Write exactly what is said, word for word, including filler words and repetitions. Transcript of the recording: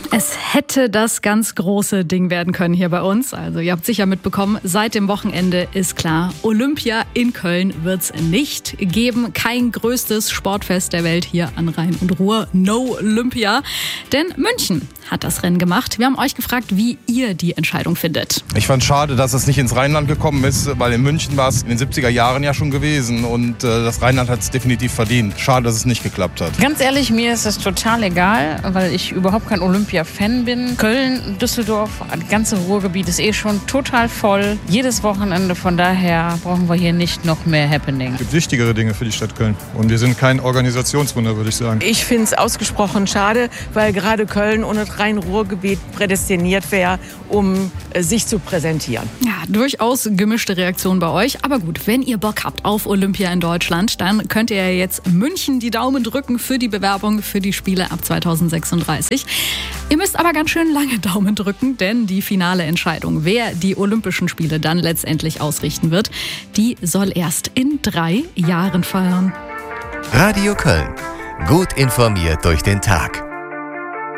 Es hätte das ganz große Ding werden können hier bei uns. Also ihr habt sicher mitbekommen, seit dem Wochenende ist klar, Olympia in Köln wird's nicht geben. Kein größtes Sportfest der Welt hier an Rhein und Ruhr. No Olympia. Denn München hat das Rennen gemacht. Wir haben euch gefragt, wie ihr die Entscheidung findet. Ich fand es schade, dass es nicht ins Rheinland gekommen ist, weil in München war es in den siebziger Jahren ja schon gewesen und äh, das Rheinland hat es definitiv verdient. Schade, dass es nicht geklappt hat. Ganz ehrlich, mir ist es total egal, weil ich überhaupt kein Olympia-Fan bin. Köln, Düsseldorf, das ganze Ruhrgebiet ist eh schon total voll. Jedes Wochenende, von daher brauchen wir hier nicht noch mehr Happening. Es gibt wichtigere Dinge für die Stadt Köln und wir sind kein Organisationswunder, würde ich sagen. Ich finde es ausgesprochen schade, weil gerade Köln und das Rhein-Ruhr-Gebiet prädestiniert wäre, um äh, sich zu präsentieren. Ja, durchaus gemischte Reaktion bei euch. Aber gut, wenn ihr Bock habt auf Olympia in Deutschland, dann könnt ihr ja jetzt München die Daumen drücken für die Bewerbung für die Spiele ab zweitausendsechsunddreißig. Ihr müsst aber ganz schön lange Daumen drücken, denn die finale Entscheidung, wer die Olympischen Spiele dann letztendlich ausrichten wird, die soll erst in drei Jahren fallen. Radio Köln. Gut informiert durch den Tag.